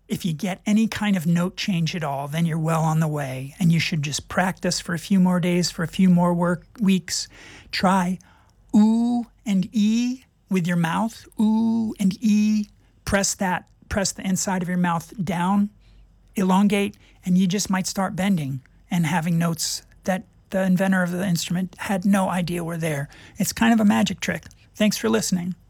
If you get any kind of note change at all, then you're well on the way, and you should just practice for a few more days, for a few more weeks. Try ooh and e with your mouth. Ooh and e. Press the inside of your mouth down, elongate, and you just might start bending and having notes that the inventor of the instrument had no idea were there. It's kind of a magic trick. Thanks for listening.